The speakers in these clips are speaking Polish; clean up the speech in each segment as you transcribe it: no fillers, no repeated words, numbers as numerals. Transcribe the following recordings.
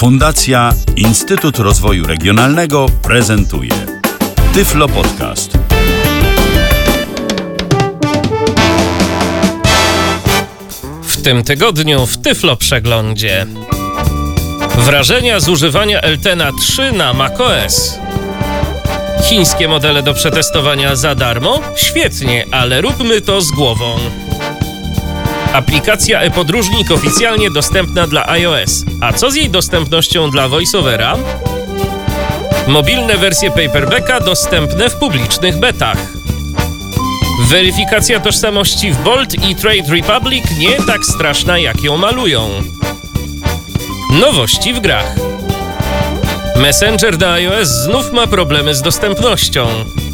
Fundacja Instytut Rozwoju Regionalnego prezentuje Tyflo Podcast. W tym tygodniu w Tyflo Przeglądzie. Wrażenia z używania Eltena 3 na macOS. Chińskie modele do przetestowania za darmo? Świetnie, ale róbmy to z głową. Aplikacja e-podróżnik oficjalnie dostępna dla iOS. A co z jej dostępnością dla VoiceOvera? Mobilne wersje Paperbacka dostępne w publicznych betach. Weryfikacja tożsamości w Bolt i Trade Republic nie tak straszna, jak ją malują. Nowości w grach. Messenger na iOS znów ma problemy z dostępnością.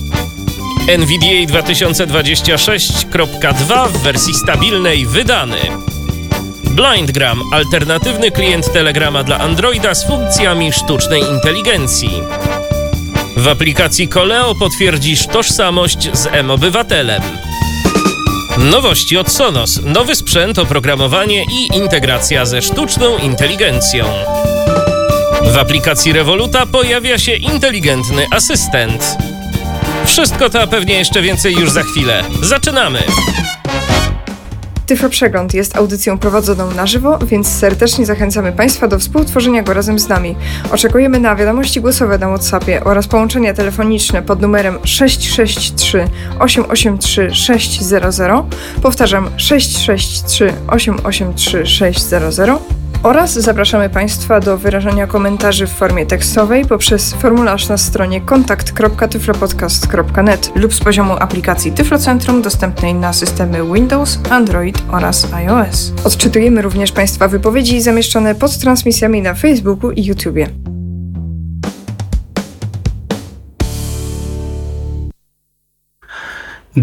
NVDA 2026.2 w wersji stabilnej wydany. BlindGram, alternatywny klient Telegrama dla Androida z funkcjami sztucznej inteligencji. W aplikacji Koleo potwierdzisz tożsamość z M-Obywatelem. Nowości od Sonos, nowy sprzęt, oprogramowanie i integracja ze sztuczną inteligencją. W aplikacji Revoluta pojawia się inteligentny asystent. Wszystko to, a pewnie jeszcze więcej już za chwilę. Zaczynamy! Tyflo Przegląd jest audycją prowadzoną na żywo, więc serdecznie zachęcamy Państwa do współtworzenia go razem z nami. Oczekujemy na wiadomości głosowe na WhatsAppie oraz połączenia telefoniczne pod numerem 663 883 600. Powtarzam 663 883 600. Oraz zapraszamy Państwa do wyrażania komentarzy w formie tekstowej poprzez formularz na stronie kontakt.tyflopodcast.net lub z poziomu aplikacji Tyflo Centrum dostępnej na systemy Windows, Android oraz iOS. Odczytujemy również Państwa wypowiedzi zamieszczone pod transmisjami na Facebooku i YouTubie. -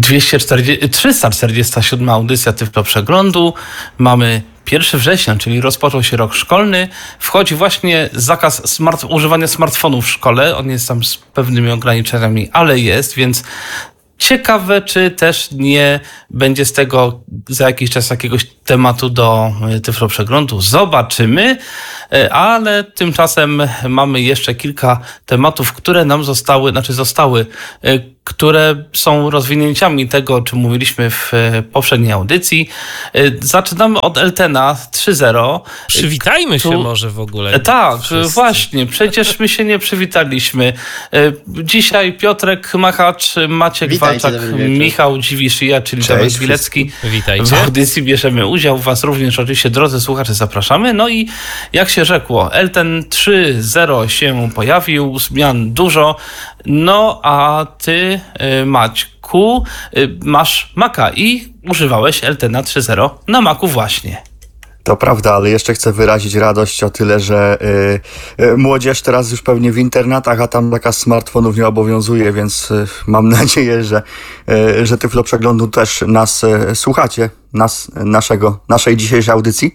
347 audycja Tyflo Przeglądu. Mamy 1 września, czyli rozpoczął się rok szkolny. Wchodzi właśnie zakaz używania smartfonów w szkole. On jest tam z pewnymi ograniczeniami, ale jest, więc ciekawe, czy też nie będzie z tego za jakiś czas jakiegoś tematu do Tyflo Przeglądu. Zobaczymy, ale tymczasem mamy jeszcze kilka tematów, które nam zostały, które są rozwinięciami tego, o czym mówiliśmy w poprzedniej audycji. Zaczynamy od Eltena 3.0. Przywitajmy się może w ogóle. Tak, wszyscy. Właśnie. Przecież my się nie przywitaliśmy. Dzisiaj Piotrek Machacz, Maciek Walczak, Michał Dziwiszyja, czyli Dawid Bilecki. Witajcie. W audycji bierzemy udział. Was również oczywiście, drodzy słuchacze, zapraszamy. No i jak się rzekło, Elten 3.0 się pojawił, zmian dużo. No a ty, Maćku, masz Maca i używałeś Eltena 3.0 na Macu właśnie. To prawda, ale jeszcze chcę wyrazić radość o tyle, że młodzież teraz już pewnie w internatach, a tam zakaz smartfonów nie obowiązuje, więc mam nadzieję, że Tyflo Przeglądu też nas słuchacie, naszej dzisiejszej audycji.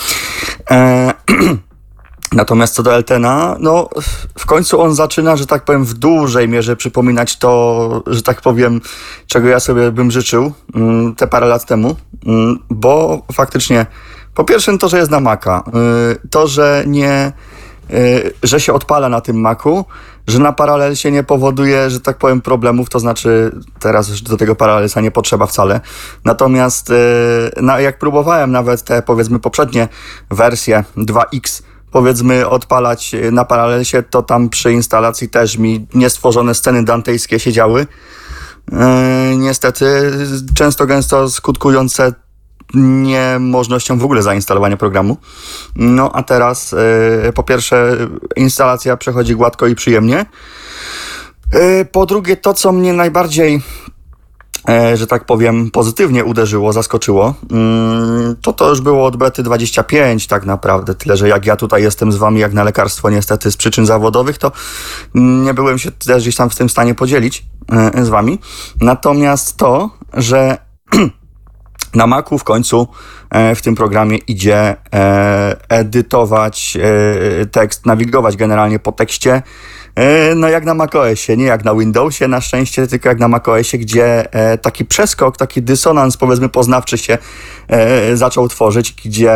Natomiast co do Eltena, no w końcu on zaczyna, że tak powiem, w dużej mierze przypominać to, że tak powiem, czego ja sobie bym życzył te parę lat temu, bo faktycznie po pierwsze to, że jest na Maca, to, że że się odpala na tym Macu, że na Parallelsie nie powoduje, że tak powiem, problemów, to znaczy teraz już do tego Parallelsa nie potrzeba wcale. Natomiast jak próbowałem nawet te, powiedzmy, poprzednie wersje 2X, powiedzmy, odpalać na Parallelsie, to tam przy instalacji też mi niestworzone sceny dantejskie się działy. Niestety często gęsto skutkujące niemożnością w ogóle zainstalowania programu. No a teraz po pierwsze instalacja przechodzi gładko i przyjemnie. Po drugie to, co mnie najbardziej, że tak powiem, pozytywnie uderzyło, zaskoczyło, to już było od bety 25 tak naprawdę, tyle że jak ja tutaj jestem z wami jak na lekarstwo niestety z przyczyn zawodowych, to nie byłem się też gdzieś tam w tym stanie podzielić z wami. Natomiast to, że na Macu w końcu w tym programie idzie edytować tekst, nawigować generalnie po tekście, no jak na macOSie, nie jak na Windowsie na szczęście, tylko jak na macOSie, gdzie taki przeskok, taki dysonans powiedzmy poznawczy się zaczął tworzyć, gdzie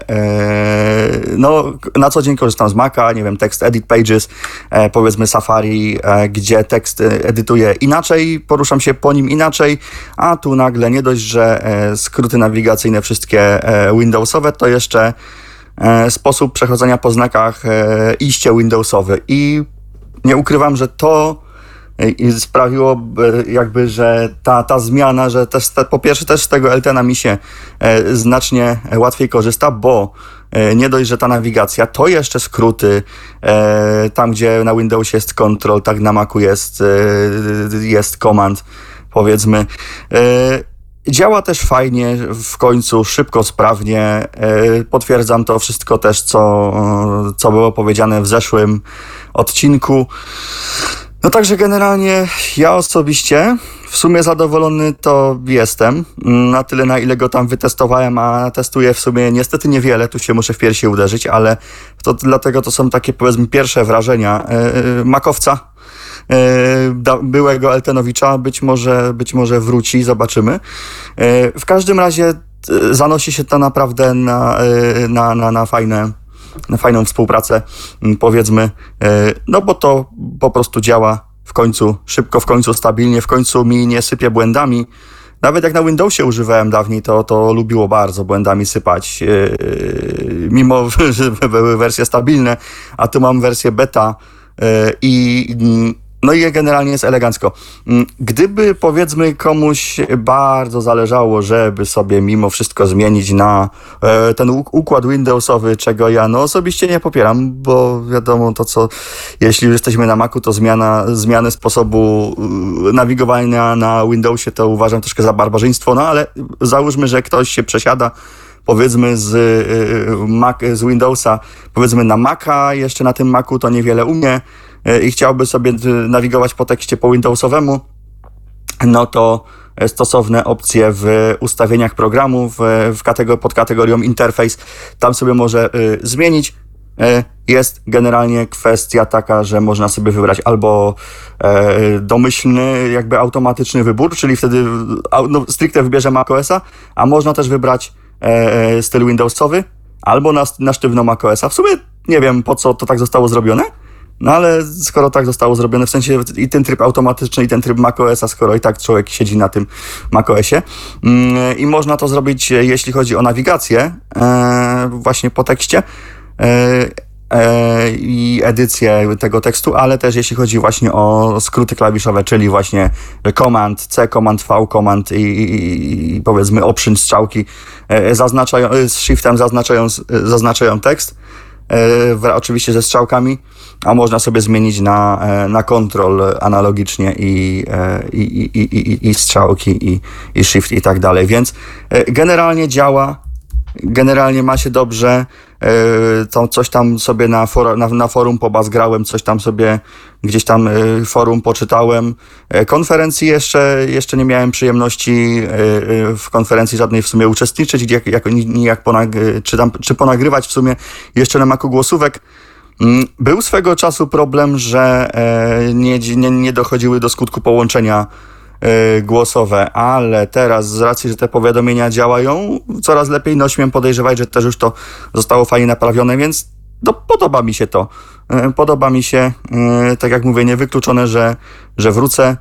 no na co dzień korzystam z Maca, nie wiem, tekst edit pages, powiedzmy Safari, gdzie tekst edytuję inaczej, poruszam się po nim inaczej, a tu nagle nie dość, że skróty nawigacyjne wszystkie Windowsowe, to jeszcze sposób przechodzenia po znakach iście Windowsowy i nie ukrywam, że to sprawiło jakby, że ta zmiana, że też po pierwsze też z tego LTE mi się znacznie łatwiej korzysta, bo nie dość, że ta nawigacja, to jeszcze skróty, tam gdzie na Windowsie jest Control, tak na Macu jest Command, powiedzmy. Działa też fajnie, w końcu, szybko, sprawnie. Potwierdzam to wszystko też, co było powiedziane w zeszłym odcinku. No także generalnie ja osobiście w sumie zadowolony to jestem. Na tyle, na ile go tam wytestowałem, a testuję w sumie niestety niewiele, tu się muszę w piersi uderzyć, ale to dlatego to są takie powiedzmy pierwsze wrażenia makowca. Byłego Eltenowicza, być może wróci, zobaczymy. W każdym razie zanosi się to naprawdę na fajną współpracę, powiedzmy, no bo to po prostu działa w końcu szybko, w końcu stabilnie, w końcu mi nie sypie błędami. Nawet jak na Windowsie używałem dawniej, to lubiło bardzo błędami sypać, mimo że były wersje stabilne, a tu mam wersję beta no i generalnie jest elegancko. Gdyby powiedzmy komuś bardzo zależało, żeby sobie mimo wszystko zmienić na ten układ Windowsowy, czego ja no osobiście nie popieram, bo wiadomo to co, jeśli jesteśmy na Macu, to zmiany sposobu nawigowania na Windowsie to uważam troszkę za barbarzyństwo, no ale załóżmy, że ktoś się przesiada powiedzmy z Windowsa, powiedzmy na Maca, jeszcze na tym Macu to niewiele umie i chciałby sobie nawigować po tekście po Windowsowemu, no to stosowne opcje w ustawieniach programu pod kategorią interfejs, tam sobie może zmienić. Jest generalnie kwestia taka, że można sobie wybrać albo domyślny, jakby automatyczny wybór, czyli wtedy stricte wybierze macOSa, a można też wybrać styl Windowsowy, albo na sztywno macOSa. W sumie nie wiem, po co to tak zostało zrobione, no ale skoro tak zostało zrobione, w sensie i ten tryb automatyczny, i ten tryb macOSa, skoro i tak człowiek siedzi na tym macOSie. I można to zrobić, jeśli chodzi o nawigację, właśnie po tekście i edycję tego tekstu, ale też jeśli chodzi właśnie o skróty klawiszowe, czyli właśnie Command C, Command V, Command i powiedzmy option strzałki z shiftem zaznaczają tekst, oczywiście ze strzałkami, a można sobie zmienić na control analogicznie i strzałki i shift i tak dalej, więc generalnie działa, generalnie ma się dobrze, to coś tam sobie na forum pobazgrałem, coś tam sobie gdzieś tam forum poczytałem. Konferencji jeszcze nie miałem przyjemności w konferencji żadnej w sumie uczestniczyć, czy ponagrywać w sumie jeszcze na Macu głosówek. Był swego czasu problem, że nie dochodziły do skutku połączenia głosowe, ale teraz z racji, że te powiadomienia działają coraz lepiej, no śmiem podejrzewać, że też już to zostało fajnie naprawione, więc podoba mi się to. Podoba mi się, tak jak mówię, niewykluczone, że wrócę.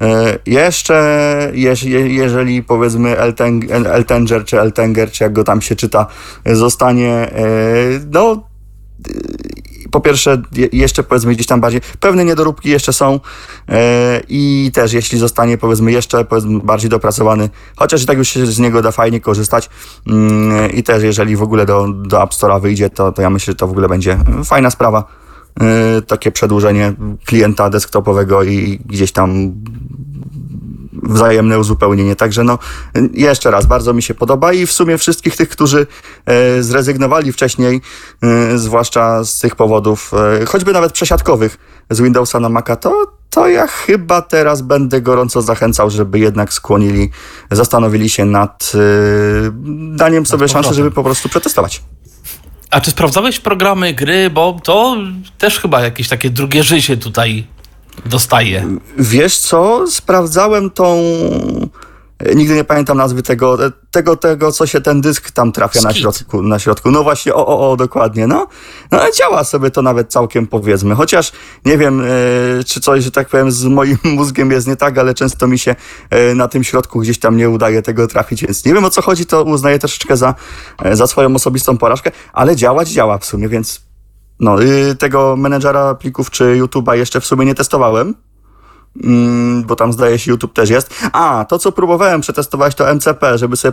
Jeżeli powiedzmy Eltenger, czy Eltenger, czy jak go tam się czyta, zostanie, no po pierwsze jeszcze powiedzmy gdzieś tam bardziej, pewne niedoróbki jeszcze są i też jeśli zostanie powiedzmy jeszcze bardziej dopracowany, chociaż i tak już się z niego da fajnie korzystać i też jeżeli w ogóle do App Store'a wyjdzie, to ja myślę, że to w ogóle będzie fajna sprawa, takie przedłużenie klienta desktopowego i gdzieś tam wzajemne uzupełnienie. Także no, jeszcze raz, bardzo mi się podoba i w sumie wszystkich tych, którzy zrezygnowali wcześniej, zwłaszcza z tych powodów, choćby nawet przesiadkowych z Windowsa na Maca, to to ja chyba teraz będę gorąco zachęcał, żeby jednak zastanowili się nad daniem sobie szansy, żeby po prostu przetestować. A czy sprawdzałeś programy, gry, bo to też chyba jakieś takie drugie życie tutaj dostaje. Wiesz co, sprawdzałem nigdy nie pamiętam nazwy tego, co się ten dysk tam trafia na środku. No właśnie, dokładnie, no. No ale działa sobie to nawet całkiem, powiedzmy. Chociaż nie wiem, czy coś, że tak powiem, z moim mózgiem jest nie tak, ale często mi się na tym środku gdzieś tam nie udaje tego trafić, więc nie wiem, o co chodzi, to uznaję troszeczkę za swoją osobistą porażkę, ale działa w sumie, więc no, tego menedżera plików czy YouTube'a jeszcze w sumie nie testowałem. Bo tam zdaje się YouTube też jest. To co próbowałem przetestować to MCP, żeby sobie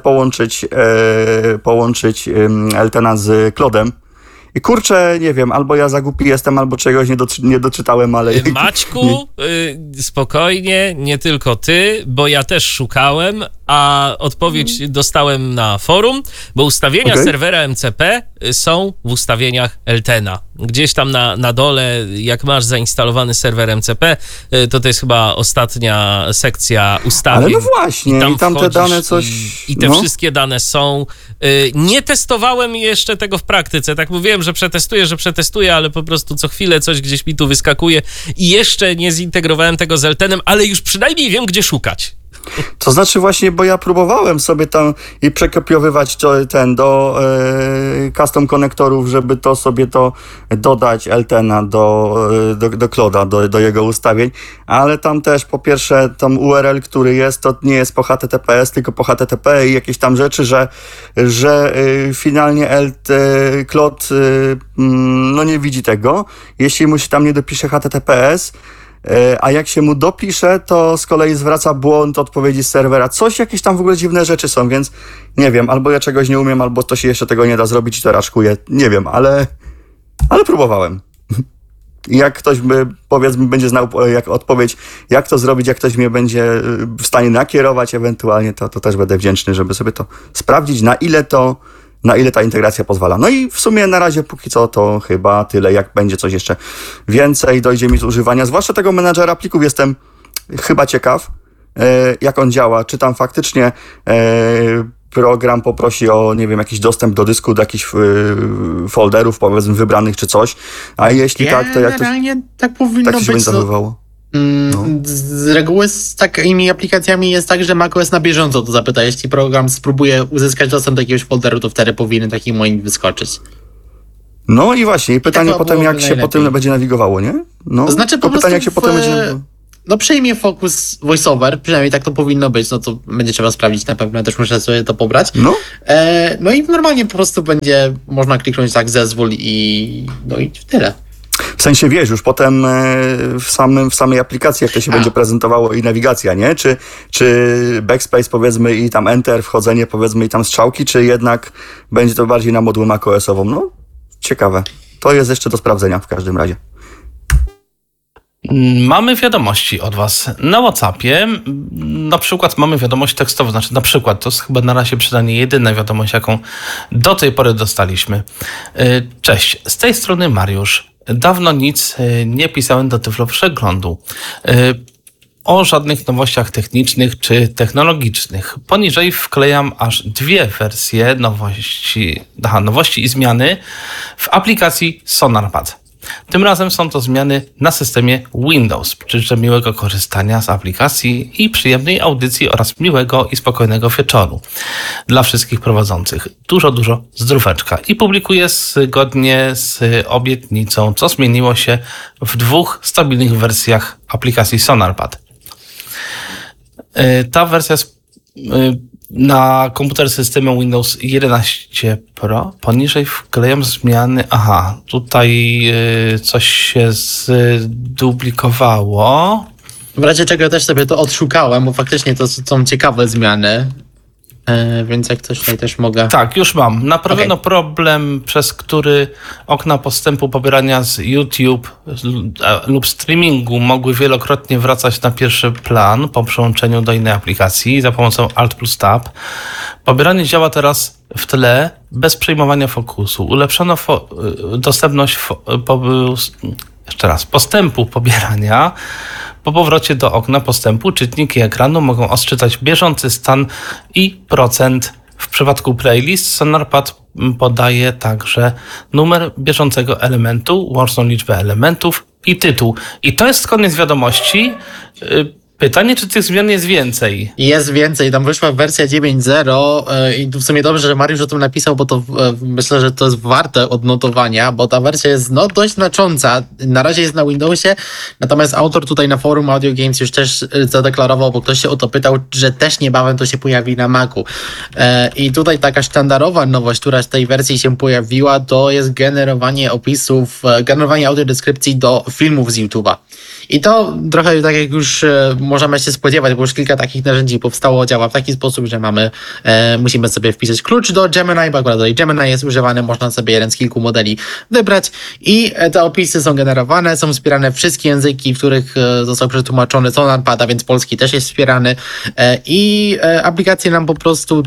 połączyć Eltena z Cloudem. I kurczę, nie wiem, albo ja za głupi jestem, albo czegoś nie doczytałem, ale... Maćku, spokojnie, nie tylko ty, bo ja też szukałem, a odpowiedź dostałem na forum, bo ustawienia serwera MCP są w ustawieniach Eltena. Gdzieś tam na dole, jak masz zainstalowany serwer MCP, to jest chyba ostatnia sekcja ustawień. Ale no właśnie, i tam te dane coś... I te wszystkie dane są. Nie testowałem jeszcze tego w praktyce, tak mówiłem, że przetestuję, ale po prostu co chwilę coś gdzieś mi tu wyskakuje i jeszcze nie zintegrowałem tego z Eltenem, ale już przynajmniej wiem, gdzie szukać. To znaczy właśnie, bo ja próbowałem sobie tam i przekopiowywać do custom konektorów, żeby to sobie dodać Eltena do Clouda, do jego ustawień, ale tam też po pierwsze tam URL, który jest, to nie jest po HTTPS, tylko po HTTP i jakieś tam rzeczy, że finalnie Cloud no nie widzi tego, jeśli mu się tam nie dopisze HTTPS. A jak się mu dopisze, to z kolei zwraca błąd odpowiedzi z serwera. Jakieś tam w ogóle dziwne rzeczy są, więc nie wiem, albo ja czegoś nie umiem, albo to się jeszcze tego nie da zrobić i to raczkuję. Nie wiem, ale próbowałem. Jak ktoś powiedzmy będzie znał odpowiedź, jak to zrobić, jak ktoś mnie będzie w stanie nakierować ewentualnie, to też będę wdzięczny, żeby sobie to sprawdzić, na ile ta integracja pozwala. No i w sumie na razie póki co to chyba tyle. Jak będzie coś jeszcze więcej, dojdzie mi z używania, zwłaszcza tego menadżera plików, jestem chyba ciekaw, jak on działa. Czy tam faktycznie program poprosi o, nie wiem, jakiś dostęp do dysku, do jakichś folderów, powiedzmy, wybranych czy coś. A jeśli tak, to jak to generalnie tak powinno tak się będzie zachowywało? Z reguły z takimi aplikacjami jest tak, że macOS na bieżąco to zapyta. Jeśli program spróbuje uzyskać dostęp do jakiegoś folderu, to wtedy powinien taki monit wyskoczyć. No i właśnie, i pytanie potem, jak się potem będzie nawigowało, nie? No, znaczy po prostu pytanie, jak się potem będzie nawigowało. No przejmie Focus VoiceOver, przynajmniej tak to powinno być, no to będzie trzeba sprawdzić na pewno, ja też muszę sobie to pobrać. No i normalnie po prostu będzie można kliknąć tak zezwól i tyle. W sensie, wiesz, już potem w samej aplikacji, jak to się będzie prezentowało i nawigacja, nie? Czy backspace, powiedzmy, i tam enter, wchodzenie, powiedzmy, i tam strzałki, czy jednak będzie to bardziej na modułę macOS-ową? No, ciekawe. To jest jeszcze do sprawdzenia w każdym razie. Mamy wiadomości od was na WhatsAppie. Na przykład mamy wiadomość tekstową, znaczy na przykład, to jest chyba na razie przynajmniej jedyna wiadomość, jaką do tej pory dostaliśmy. Cześć, z tej strony Mariusz. Dawno nic nie pisałem do Tyflo Przeglądu o żadnych nowościach technicznych czy technologicznych. Poniżej wklejam aż 2 wersje nowości i zmiany w aplikacji SonarPad. Tym razem są to zmiany na systemie Windows. Życzę miłego korzystania z aplikacji i przyjemnej audycji oraz miłego i spokojnego wieczoru dla wszystkich prowadzących. Dużo zdróweczka. I publikuję zgodnie z obietnicą, co zmieniło się w 2 stabilnych wersjach aplikacji SonarPad. Ta wersja jest na komputer systemem Windows 11 Pro. Poniżej wklejam zmiany. Tutaj coś się zduplikowało. W razie czego też sobie to odszukałem, bo faktycznie to są ciekawe zmiany. Więc jak coś tutaj też mogę... Tak, już mam. Naprawiono problem, przez który okna postępu pobierania z YouTube lub streamingu mogły wielokrotnie wracać na pierwszy plan po przełączeniu do innej aplikacji za pomocą Alt plus Tab. Pobieranie działa teraz w tle bez przejmowania fokusu. Ulepszono dostępność postępu pobierania Po powrocie do okna postępu czytniki ekranu mogą odczytać bieżący stan i procent. W przypadku playlist Sonarpad podaje także numer bieżącego elementu, łączną liczbę elementów i tytuł. I to jest koniec wiadomości. Pytanie, czy tych zmian jest więcej? Jest więcej, tam wyszła wersja 9.0 i w sumie dobrze, że Mariusz o tym napisał, bo to myślę, że to jest warte odnotowania, bo ta wersja jest dość znacząca. Na razie jest na Windowsie, natomiast autor tutaj na forum Audio Games już też zadeklarował, bo ktoś się o to pytał, że też niebawem to się pojawi na Macu. I tutaj taka sztandarowa nowość, która z tej wersji się pojawiła, to jest generowanie opisów, generowanie audiodeskrypcji do filmów z YouTube'a. I to trochę tak jak już możemy się spodziewać, bo już kilka takich narzędzi powstało, działa w taki sposób, że musimy sobie wpisać klucz do Gemini, bo akurat tutaj Gemini jest używany, można sobie jeden z kilku modeli wybrać i te opisy są generowane, są wspierane wszystkie języki, w których został przetłumaczony Sonarpad, więc polski też jest wspierany i aplikacja nam po prostu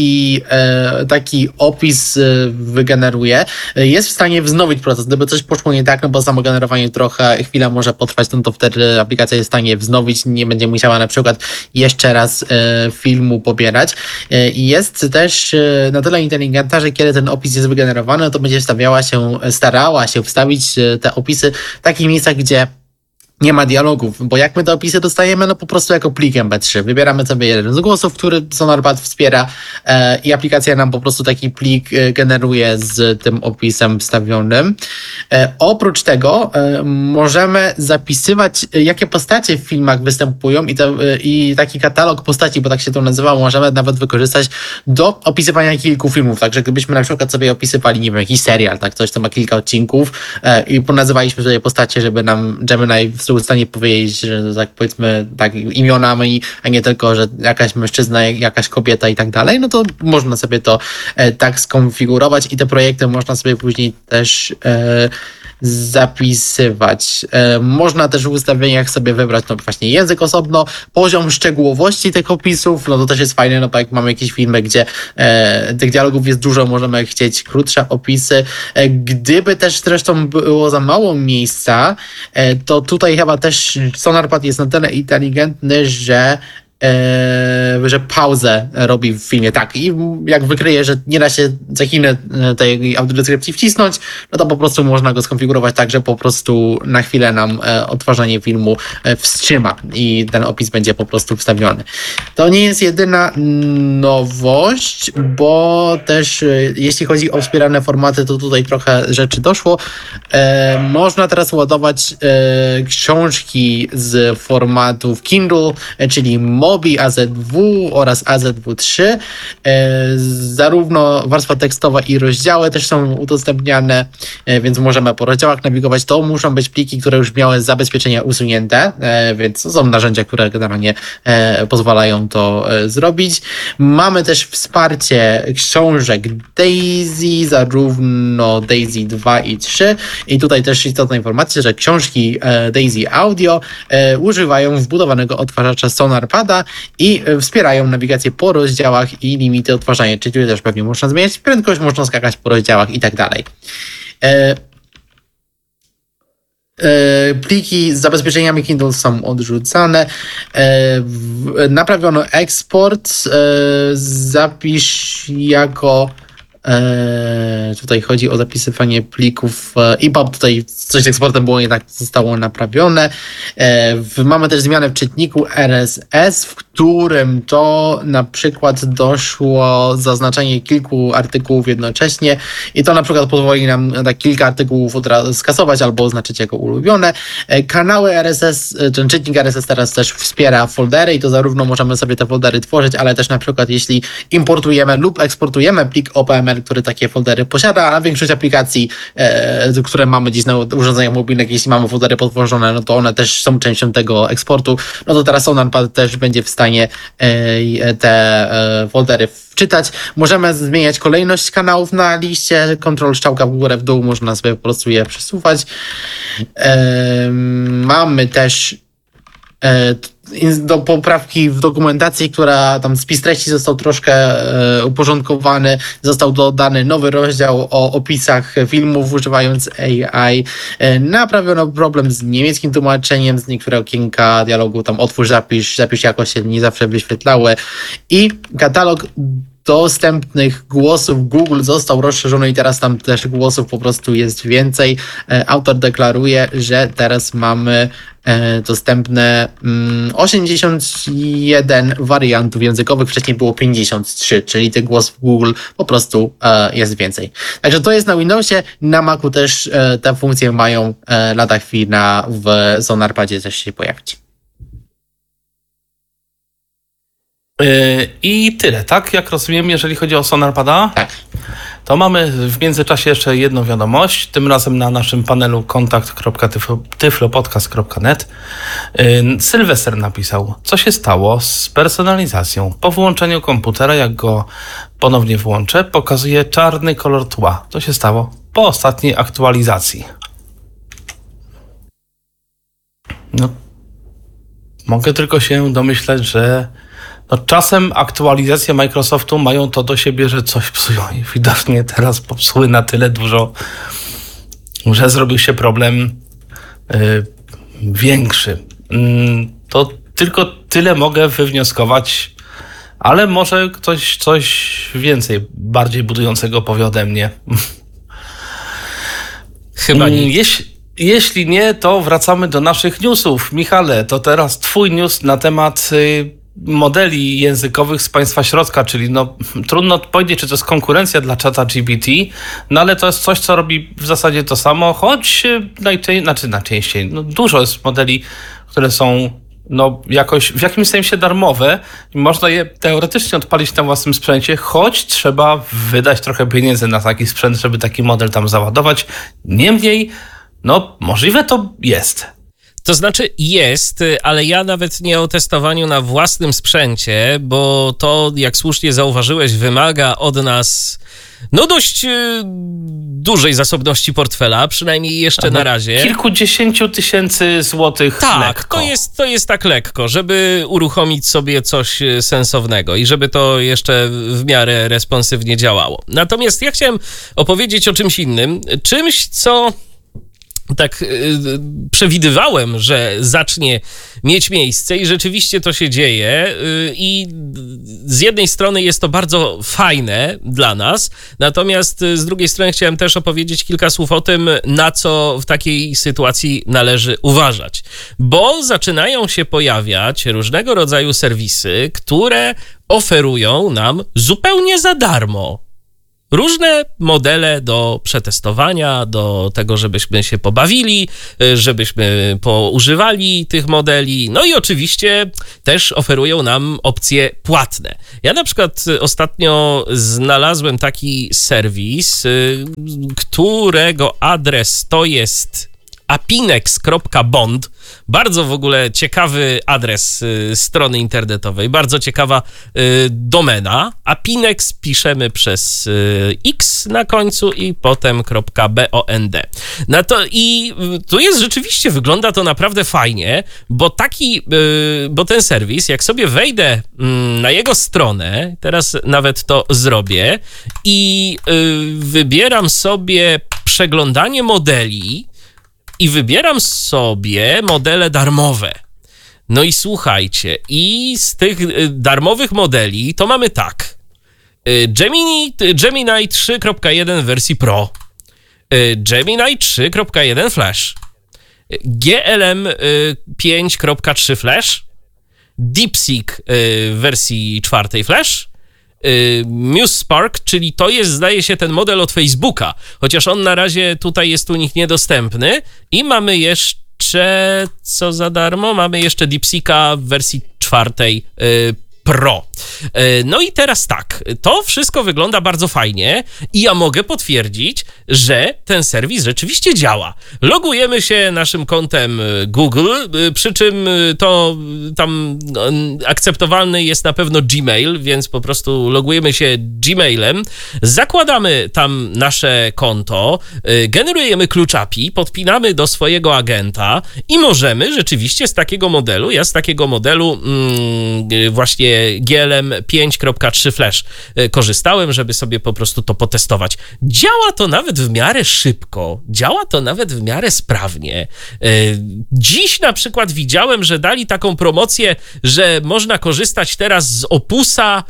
taki opis wygeneruje. Jest w stanie wznowić proces, gdyby coś poszło nie tak, no bo samo generowanie trochę chwilę może potrwać, no to wtedy aplikacja jest w stanie wznowić, nie będzie musiała na przykład jeszcze raz filmu pobierać. I jest też na tyle inteligentna, że kiedy ten opis jest wygenerowany, to będzie starała się wstawić te opisy w takich miejscach, gdzie nie ma dialogów, bo jak my te opisy dostajemy, no po prostu jako plik MP3. Wybieramy sobie jeden z głosów, który Sonarpad wspiera i aplikacja nam po prostu taki plik generuje z tym opisem wstawionym. Oprócz tego możemy zapisywać, jakie postacie w filmach występują i taki katalog postaci, bo tak się to nazywa, możemy nawet wykorzystać do opisywania kilku filmów. Także gdybyśmy na przykład sobie opisywali, nie wiem, jakiś serial, tak, coś, co ma kilka odcinków i nazywaliśmy sobie postacie, żeby nam Gemini w stanie powiedzieć, że tak powiedzmy tak imionami, a nie tylko, że jakaś mężczyzna, jakaś kobieta i tak dalej, no to można sobie to tak skonfigurować i te projekty można sobie później też zapisywać. Można też w ustawieniach sobie wybrać no właśnie język osobno, poziom szczegółowości tych opisów, no to też jest fajne, no bo jak mamy jakieś filmy, gdzie tych dialogów jest dużo, możemy chcieć krótsze opisy. Gdyby też zresztą było za mało miejsca, to tutaj chyba też Sonarpad jest na tyle inteligentny, że pauzę robi w filmie. Tak, i jak wykryje, że nie da się za chwilę tej audiodeskrypcji wcisnąć, no to po prostu można go skonfigurować tak, że po prostu na chwilę nam odtwarzanie filmu wstrzyma i ten opis będzie po prostu wstawiony. To nie jest jedyna nowość, bo też jeśli chodzi o wspierane formaty, to tutaj trochę rzeczy doszło. Można teraz ładować książki z formatów Kindle, czyli Mobi, AZW oraz AZW3. Zarówno warstwa tekstowa i rozdziały też są udostępniane, więc możemy po rozdziałach nawigować. To muszą być pliki, które już miały zabezpieczenia usunięte, więc są narzędzia, które generalnie pozwalają to zrobić. Mamy też wsparcie książek Daisy, zarówno Daisy 2 i 3 i tutaj też istotna informacja, że książki Daisy Audio używają wbudowanego odtwarzacza Sonarpada i wspierają nawigację po rozdziałach i limity odtwarzania, czyli tutaj też pewnie można zmieniać prędkość, można skakać po rozdziałach i tak dalej. Pliki z zabezpieczeniami Kindle są odrzucane. Naprawiono eksport. Zapisz jako tutaj chodzi o zapisywanie plików EPUB, tutaj coś z eksportem było jednak zostało naprawione. Mamy też zmianę w czytniku RSS, w którym to na przykład doszło zaznaczenie kilku artykułów jednocześnie i to na przykład pozwoli nam tak kilka artykułów od razu skasować albo oznaczyć jako ulubione. Kanały RSS, ten czytnik RSS teraz też wspiera foldery i to zarówno możemy sobie te foldery tworzyć, ale też na przykład jeśli importujemy lub eksportujemy plik OPML, który takie foldery posiada, a większość aplikacji, które mamy dziś na urządzeniach mobilnych, jeśli mamy foldery potworzone, no to one też są częścią tego eksportu, no to teraz Sonarpad też będzie w stanie te foldery wczytać. Możemy zmieniać kolejność kanałów na liście, kontrol strzałka w górę, w dół, można sobie po prostu je przesuwać. Mamy też do poprawki w dokumentacji, która tam spis treści został troszkę uporządkowany, został dodany nowy rozdział o opisach filmów używając AI, naprawiono problem z niemieckim tłumaczeniem, z niektóre okienka dialogu tam otwórz, zapisz jakoś się nie zawsze wyświetlały i katalog dostępnych głosów Google został rozszerzony i teraz tam też głosów po prostu jest więcej. Autor deklaruje, że teraz mamy dostępne 81 wariantów językowych, wcześniej było 53, czyli tych głosów Google po prostu jest więcej. Także to jest na Windowsie, na Macu też te funkcje mają lada chwila, w Sonarpadzie też się pojawić. I tyle, tak? Jak rozumiem, jeżeli chodzi o Sonarpada? Tak. To mamy w międzyczasie jeszcze jedną wiadomość, tym razem na naszym panelu kontakt.tyflopodcast.net. Sylwester napisał, co się stało z personalizacją. Po włączeniu komputera, jak go ponownie włączę, pokazuje czarny kolor tła. To się stało po ostatniej aktualizacji. No, mogę tylko się domyślać, że czasem aktualizacje Microsoftu mają to do siebie, że coś psują i widocznie teraz popsuły na tyle dużo, że zrobił się problem większy. To tylko tyle mogę wywnioskować, ale może ktoś coś więcej, bardziej budującego powie ode mnie. Chyba nie. Jeśli nie, to wracamy do naszych newsów. Michale, to teraz twój news na temat modeli językowych z państwa środka, czyli trudno powiedzieć, czy to jest konkurencja dla ChatGPT, ale to jest coś, co robi w zasadzie to samo, choć najczęściej dużo jest modeli, które są jakoś w jakimś sensie darmowe i można je teoretycznie odpalić na własnym sprzęcie, choć trzeba wydać trochę pieniędzy na taki sprzęt, żeby taki model tam załadować. Niemniej, możliwe to jest. To znaczy jest, ale ja nawet nie o testowaniu na własnym sprzęcie, bo to, jak słusznie zauważyłeś, wymaga od nas dość dużej zasobności portfela, przynajmniej jeszcze na razie. Kilkudziesięciu tysięcy złotych lekko. To jest tak lekko, żeby uruchomić sobie coś sensownego i żeby to jeszcze w miarę responsywnie działało. Natomiast ja chciałem opowiedzieć o czymś innym, czymś, co tak przewidywałem, że zacznie mieć miejsce i rzeczywiście to się dzieje i z jednej strony jest to bardzo fajne dla nas, natomiast z drugiej strony chciałem też opowiedzieć kilka słów o tym, na co w takiej sytuacji należy uważać, bo zaczynają się pojawiać różnego rodzaju serwisy, które oferują nam zupełnie za darmo różne modele do przetestowania, do tego, żebyśmy się pobawili, żebyśmy poużywali tych modeli. No i oczywiście też oferują nam opcje płatne. Ja na przykład ostatnio znalazłem taki serwis, którego adres to jest apinex.bond. Bardzo w ogóle ciekawy adres strony internetowej, bardzo ciekawa domena. Apinex piszemy przez X na końcu i potem .bond. I tu jest rzeczywiście, wygląda to naprawdę fajnie, bo ten serwis, jak sobie wejdę na jego stronę, teraz nawet to zrobię i wybieram sobie przeglądanie modeli, i wybieram sobie modele darmowe. No i słuchajcie, i z tych darmowych modeli to mamy tak. Gemini 3.1 w wersji Pro, Gemini 3.1 Flash, GLM 5.3 Flash, DeepSeek w wersji 4 Flash, MuseSpark, czyli to jest, zdaje się, ten model od Facebooka, chociaż on na razie tutaj jest u nich niedostępny i mamy jeszcze, co za darmo, mamy jeszcze DeepSeeka w wersji 4 Pro. No i teraz tak, to wszystko wygląda bardzo fajnie i ja mogę potwierdzić, że ten serwis rzeczywiście działa. Logujemy się naszym kontem Google, przy czym to tam akceptowalny jest na pewno Gmail, więc po prostu logujemy się Gmailem, zakładamy tam nasze konto, generujemy klucz API, podpinamy do swojego agenta i możemy rzeczywiście z takiego modelu, ja z takiego modelu właśnie GLM 5.3 Flash korzystałem, żeby sobie po prostu to potestować. Działa to nawet w miarę szybko, działa to nawet w miarę sprawnie. Dziś na przykład widziałem, że dali taką promocję, że można korzystać teraz z Opusa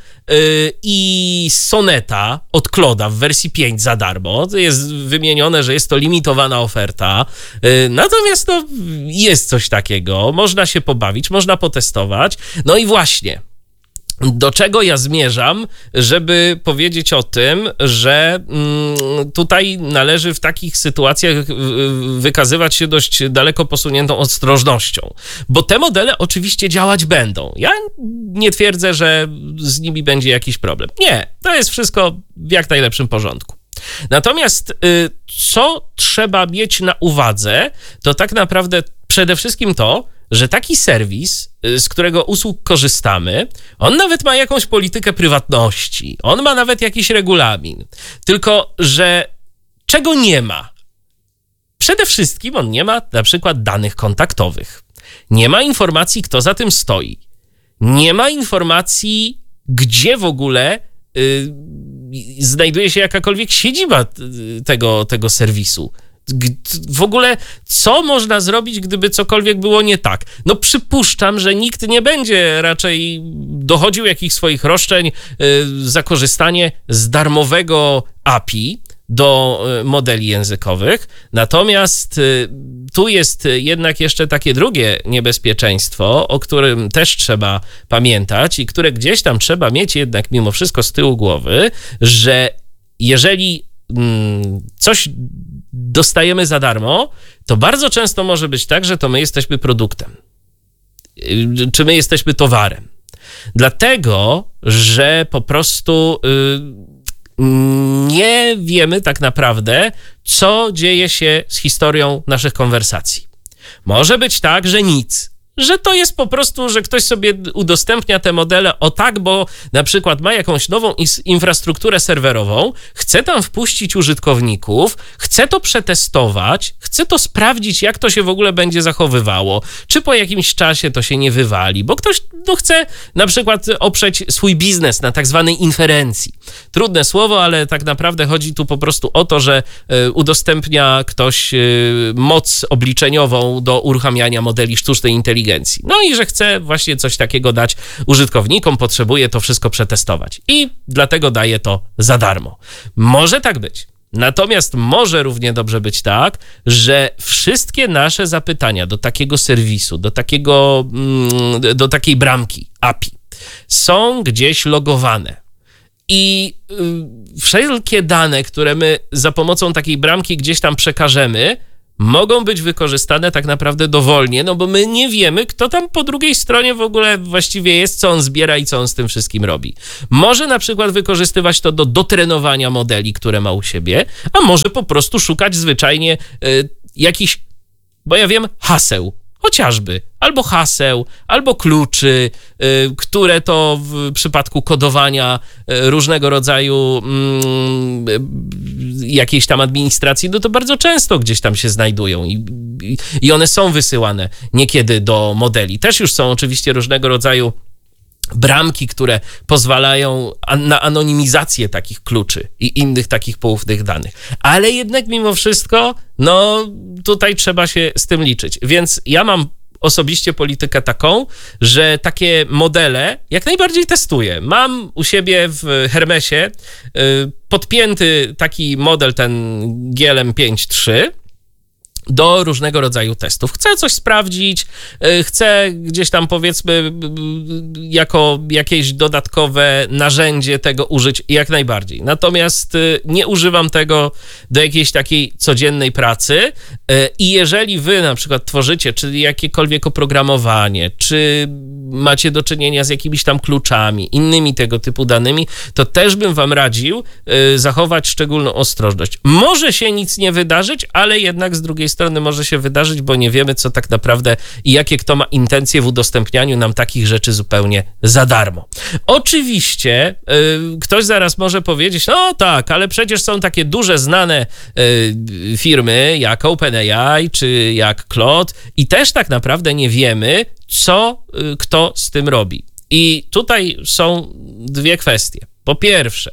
i Soneta od Claude'a w wersji 5 za darmo. To jest wymienione, że jest to limitowana oferta. Natomiast no, jest coś takiego. Można się pobawić, można potestować. No i właśnie, do czego ja zmierzam, żeby powiedzieć o tym, że tutaj należy w takich sytuacjach wykazywać się dość daleko posuniętą ostrożnością, bo te modele oczywiście działać będą. Ja nie twierdzę, że z nimi będzie jakiś problem. Nie, to jest wszystko w jak najlepszym porządku. Natomiast co trzeba mieć na uwadze, to tak naprawdę przede wszystkim to, że taki serwis, z którego usług korzystamy, on nawet ma jakąś politykę prywatności, on ma nawet jakiś regulamin, tylko że czego nie ma? Przede wszystkim on nie ma na przykład danych kontaktowych, nie ma informacji, kto za tym stoi, nie ma informacji, gdzie w ogóle znajduje się jakakolwiek siedziba tego serwisu. W ogóle co można zrobić, gdyby cokolwiek było nie tak? No przypuszczam, że nikt nie będzie raczej dochodził jakichś swoich roszczeń za korzystanie z darmowego API do modeli językowych. Natomiast tu jest jednak jeszcze takie drugie niebezpieczeństwo, o którym też trzeba pamiętać i które gdzieś tam trzeba mieć jednak mimo wszystko z tyłu głowy, że jeżeli coś dostajemy za darmo, to bardzo często może być tak, że to my jesteśmy produktem. Czy my jesteśmy towarem. Dlatego, że po prostu nie wiemy tak naprawdę, co dzieje się z historią naszych konwersacji. Może być tak, że nic. Że to jest po prostu, że ktoś sobie udostępnia te modele o tak, bo na przykład ma jakąś nową infrastrukturę serwerową, chce tam wpuścić użytkowników, chce to przetestować, chce to sprawdzić, jak to się w ogóle będzie zachowywało, czy po jakimś czasie to się nie wywali, bo ktoś chce na przykład oprzeć swój biznes na tak zwanej inferencji. Trudne słowo, ale tak naprawdę chodzi tu po prostu o to, że udostępnia ktoś moc obliczeniową do uruchamiania modeli sztucznej inteligencji. No i że chce właśnie coś takiego dać użytkownikom, potrzebuje to wszystko przetestować i dlatego daje to za darmo. Może tak być. Natomiast może równie dobrze być tak, że wszystkie nasze zapytania do takiego serwisu, do takiej bramki API są gdzieś logowane. I wszelkie dane, które my za pomocą takiej bramki gdzieś tam przekażemy, mogą być wykorzystane tak naprawdę dowolnie, no bo my nie wiemy, kto tam po drugiej stronie w ogóle właściwie jest, co on zbiera i co on z tym wszystkim robi. Może na przykład wykorzystywać to do dotrenowania modeli, które ma u siebie, a może po prostu szukać zwyczajnie jakichś, bo ja wiem, haseł. Chociażby albo haseł, albo kluczy, które to w przypadku kodowania różnego rodzaju jakiejś tam administracji, no to bardzo często gdzieś tam się znajdują i one są wysyłane niekiedy do modeli. Też już są oczywiście różnego rodzaju bramki, które pozwalają na anonimizację takich kluczy i innych takich poufnych danych. Ale jednak mimo wszystko, no tutaj trzeba się z tym liczyć. Więc ja mam osobiście politykę taką, że takie modele jak najbardziej testuję. Mam u siebie w Hermesie podpięty taki model, ten GLM 5.3, do różnego rodzaju testów. Chcę coś sprawdzić, chcę gdzieś tam powiedzmy jako jakieś dodatkowe narzędzie tego użyć jak najbardziej. Natomiast nie używam tego do jakiejś takiej codziennej pracy i jeżeli wy na przykład tworzycie, czy jakiekolwiek oprogramowanie, czy macie do czynienia z jakimiś tam kluczami, innymi tego typu danymi, to też bym wam radził zachować szczególną ostrożność. Może się nic nie wydarzyć, ale jednak z drugiej strony może się wydarzyć, bo nie wiemy, co tak naprawdę i jakie kto ma intencje w udostępnianiu nam takich rzeczy zupełnie za darmo. Oczywiście ktoś zaraz może powiedzieć, no tak, ale przecież są takie duże, znane firmy jak OpenAI czy jak Claude i też tak naprawdę nie wiemy, co kto z tym robi. I tutaj są dwie kwestie. Po pierwsze,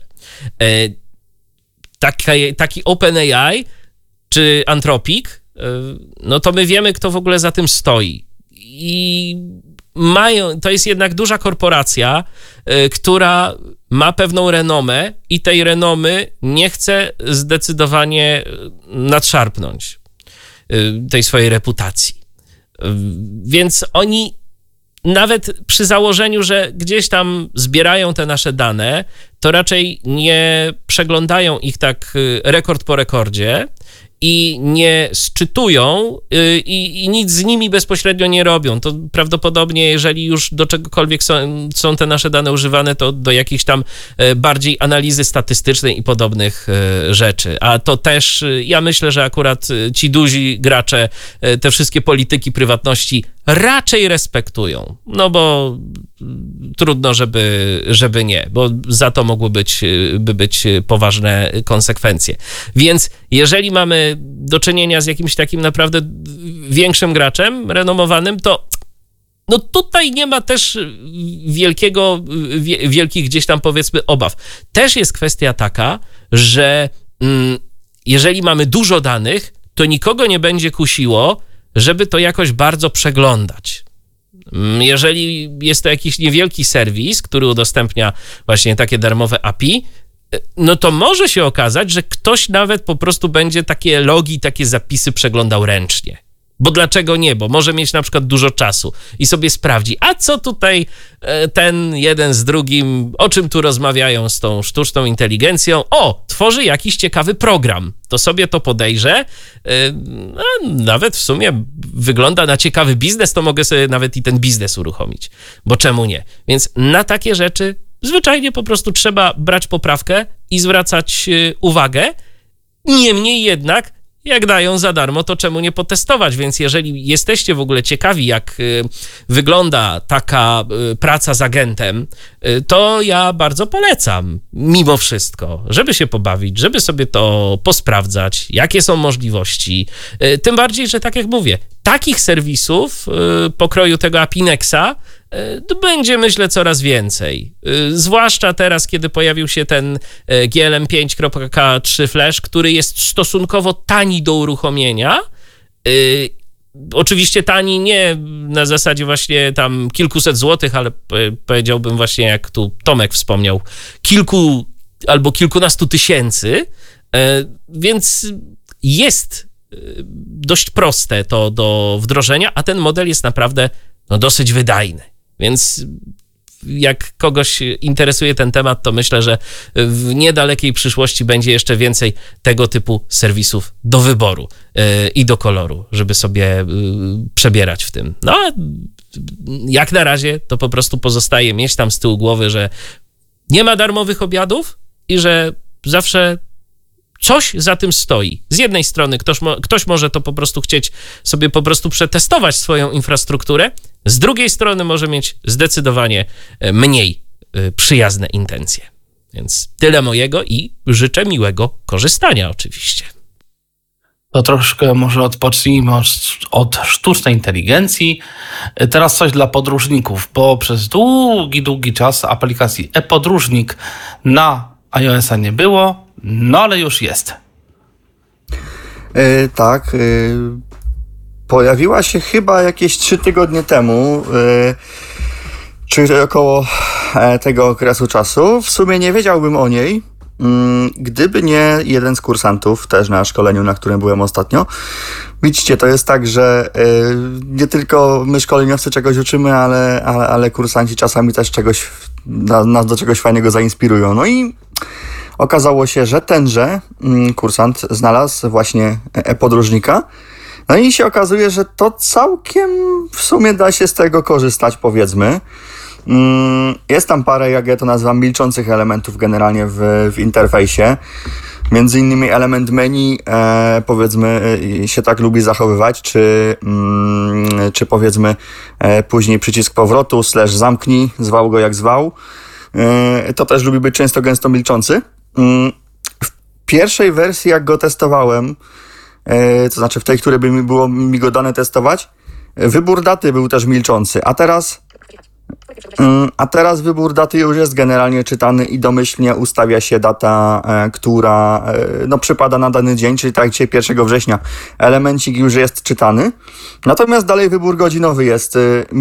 taki OpenAI czy Anthropic, no to my wiemy, kto w ogóle za tym stoi. I to jest jednak duża korporacja, która ma pewną renomę i tej renomy nie chce zdecydowanie nadszarpnąć tej swojej reputacji. Więc oni nawet przy założeniu, że gdzieś tam zbierają te nasze dane, to raczej nie przeglądają ich tak rekord po rekordzie i nie sczytują i nic z nimi bezpośrednio nie robią. To prawdopodobnie, jeżeli już do czegokolwiek są te nasze dane używane, to do jakiejś tam bardziej analizy statystycznej i podobnych rzeczy. A to też, ja myślę, że akurat ci duzi gracze te wszystkie polityki prywatności raczej respektują. No bo trudno, żeby nie, bo za to mogły być poważne konsekwencje. Więc jeżeli mamy do czynienia z jakimś takim naprawdę większym graczem, renomowanym, to tutaj nie ma też wielkich gdzieś tam powiedzmy obaw. Też jest kwestia taka, że jeżeli mamy dużo danych, to nikogo nie będzie kusiło, żeby to jakoś bardzo przeglądać. Jeżeli jest to jakiś niewielki serwis, który udostępnia właśnie takie darmowe API, no to może się okazać, że ktoś nawet po prostu będzie takie logi, takie zapisy przeglądał ręcznie. Bo dlaczego nie? Bo może mieć na przykład dużo czasu i sobie sprawdzi, a co tutaj ten jeden z drugim, o czym tu rozmawiają z tą sztuczną inteligencją? O, tworzy jakiś ciekawy program. To sobie to podejrzę. Nawet w sumie wygląda na ciekawy biznes, to mogę sobie nawet i ten biznes uruchomić. Bo czemu nie? Więc na takie rzeczy zwyczajnie po prostu trzeba brać poprawkę i zwracać uwagę. Niemniej jednak jak dają za darmo, to czemu nie potestować? Więc jeżeli jesteście w ogóle ciekawi, jak wygląda taka praca z agentem, to ja bardzo polecam, mimo wszystko, żeby się pobawić, żeby sobie to posprawdzać, jakie są możliwości. Tym bardziej, że tak jak mówię, takich serwisów pokroju tego Apinexa będzie, myślę, coraz więcej. Zwłaszcza teraz, kiedy pojawił się ten GLM 5.3 Flash, który jest stosunkowo tani do uruchomienia. Oczywiście tani nie na zasadzie właśnie tam kilkuset złotych, ale powiedziałbym właśnie, jak tu Tomek wspomniał, kilku albo kilkunastu tysięcy, więc jest dość proste to do wdrożenia, a ten model jest naprawdę dosyć wydajny. Więc jak kogoś interesuje ten temat, to myślę, że w niedalekiej przyszłości będzie jeszcze więcej tego typu serwisów do wyboru i do koloru, żeby sobie przebierać w tym. No, jak na razie to po prostu pozostaje mieć tam z tyłu głowy, że nie ma darmowych obiadów i że zawsze coś za tym stoi. Z jednej strony ktoś może to po prostu chcieć sobie po prostu przetestować swoją infrastrukturę, z drugiej strony może mieć zdecydowanie mniej przyjazne intencje. Więc tyle mojego i życzę miłego korzystania oczywiście. To troszkę może odpocznijmy od sztucznej inteligencji. Teraz coś dla podróżników, bo przez długi czas aplikacji e-podróżnik na iOS-a nie było, no ale już jest. Tak. Pojawiła się chyba jakieś 3 tygodnie temu, czyli około tego okresu czasu. W sumie nie wiedziałbym o niej, gdyby nie jeden z kursantów, też na szkoleniu, na którym byłem ostatnio, Widzicie, to jest tak, że nie tylko my szkoleniowcy czegoś uczymy, ale kursanci czasami też nas do czegoś fajnego zainspirują. No i okazało się, że tenże kursant znalazł właśnie e-podróżnika. No i się okazuje, że to całkiem w sumie da się z tego korzystać, powiedzmy. Jest tam parę, jak ja to nazywam, milczących elementów generalnie w interfejsie. Między innymi element menu, powiedzmy, się tak lubi zachowywać, czy powiedzmy później przycisk powrotu, /zamknij, zwał go jak zwał. To też lubi być często gęsto milczący. W pierwszej wersji, jak go testowałem, to znaczy w tej, której by było mi go dane testować, wybór daty był też milczący, a teraz wybór daty już jest generalnie czytany i domyślnie ustawia się data, która przypada na dany dzień, czyli tak jak dzisiaj 1 września elemencik już jest czytany. Natomiast dalej wybór godzinowy jest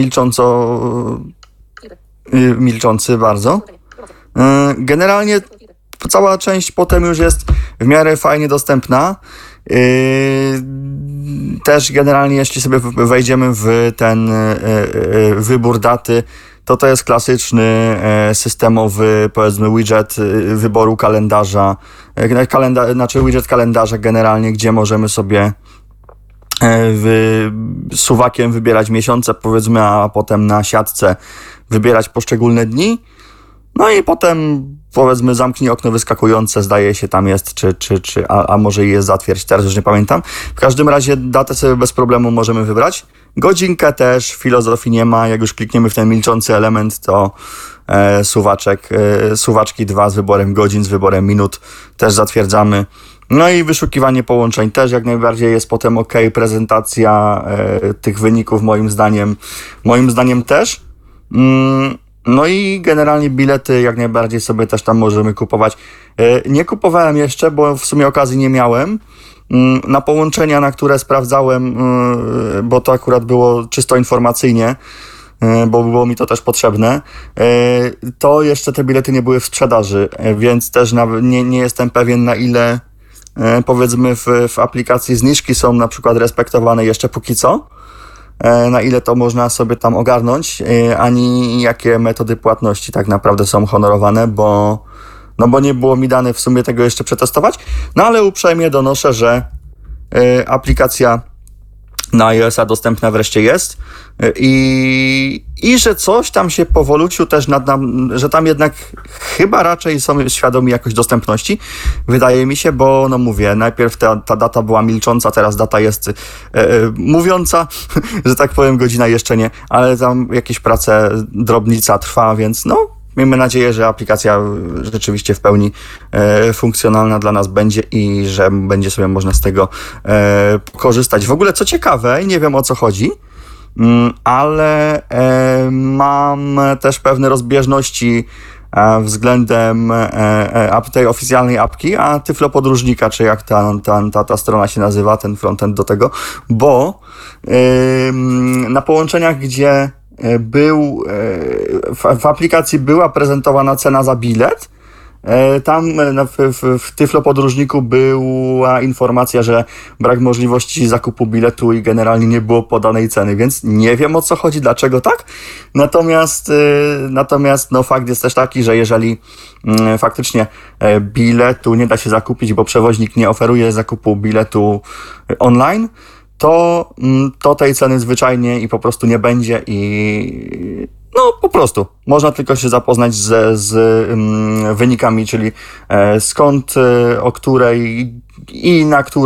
milczący bardzo. Generalnie cała część potem już jest w miarę fajnie dostępna. Też generalnie jeśli sobie wejdziemy w ten wybór daty, to jest klasyczny, systemowy, powiedzmy, widget wyboru kalendarza, widget kalendarza generalnie, gdzie możemy sobie suwakiem wybierać miesiące, powiedzmy, a potem na siatce wybierać poszczególne dni. No i potem, powiedzmy, zamknij okno wyskakujące, zdaje się tam jest, a może jest zatwierdź, teraz już nie pamiętam. W każdym razie datę sobie bez problemu możemy wybrać. Godzinkę też, filozofii nie ma, jak już klikniemy w ten milczący element, to suwaczki 2 z wyborem godzin, z wyborem minut też zatwierdzamy. No i wyszukiwanie połączeń też jak najbardziej jest potem ok, prezentacja tych wyników moim zdaniem też. No i generalnie bilety jak najbardziej sobie też tam możemy kupować. Nie kupowałem jeszcze, bo w sumie okazji nie miałem. Na połączenia, na które sprawdzałem, bo to akurat było czysto informacyjnie, bo było mi to też potrzebne, to jeszcze te bilety nie były w sprzedaży, więc też nie jestem pewien, na ile powiedzmy w aplikacji zniżki są na przykład respektowane jeszcze póki co, na ile to można sobie tam ogarnąć, ani jakie metody płatności tak naprawdę są honorowane, bo nie było mi dane w sumie tego jeszcze przetestować. No ale uprzejmie donoszę, że aplikacja na iOS-a dostępna wreszcie jest i że coś tam się powoluciu też że tam jednak chyba raczej są świadomi jakoś dostępności, wydaje mi się, bo mówię, najpierw ta data była milcząca, teraz data jest mówiąca, że tak powiem, godzina jeszcze nie, ale tam jakieś prace, drobnica trwa, więc miejmy nadzieję, że aplikacja rzeczywiście w pełni funkcjonalna dla nas będzie i że będzie sobie można z tego korzystać. W ogóle co ciekawe, nie wiem o co chodzi, ale mam też pewne rozbieżności względem tej oficjalnej apki, a Tyflo Podróżnika, czy jak ta strona się nazywa, ten frontend do tego, bo na połączeniach, gdzie w aplikacji była prezentowana cena za bilet, tam w Tyflo Podróżniku była informacja, że brak możliwości zakupu biletu i generalnie nie było podanej ceny, więc nie wiem o co chodzi, dlaczego tak. Natomiast fakt jest też taki, że jeżeli faktycznie biletu nie da się zakupić, bo przewoźnik nie oferuje zakupu biletu online, to tej ceny zwyczajnie i po prostu nie będzie i po prostu można tylko się zapoznać z wynikami, czyli skąd, o której i na którą